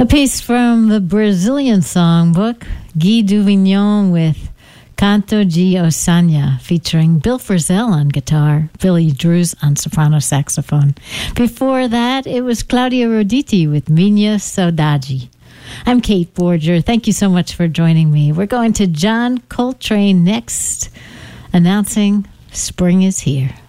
A piece from the Brazilian songbook, Guy Duvignon with Canto de Ossanha, featuring Bill Frisell on guitar, Billy Drews on soprano saxophone. Before that, it was Claudia Roditi with Minha Saudade. I'm Kate Borger. Thank you so much for joining me. We're going to John Coltrane next, announcing spring is here.